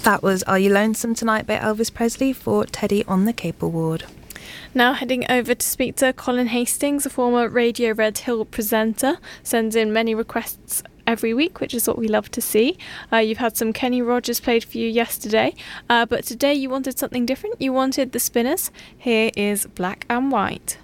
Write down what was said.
That was Are You Lonesome Tonight by Elvis Presley for Teddy on the Cable Ward. Now heading over to speak to Colin Hastings, a former Radio Red Hill presenter, sends in many requests every week, which is what we love to see. You've had some Kenny Rogers played for you yesterday, but today you wanted something different. You wanted the Spinners. Here is Black and White.